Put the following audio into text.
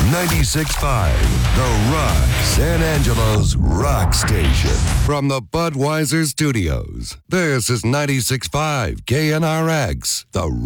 96.5, The Rock, San Angelo's rock station. From the Budweiser Studios, this is 96.5 KNRX, The